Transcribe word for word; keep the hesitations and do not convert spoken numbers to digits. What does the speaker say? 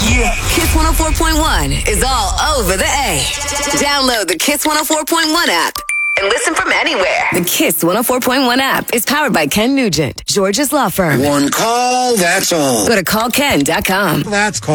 Yeah. Kiss one oh four point one is all over the A. Download the Kiss one oh four point one app and listen from anywhere. The Kiss one oh four point one app is powered by Ken Nugent, George's Law Firm. One call, that's all. Go to call ken dot com. That's call.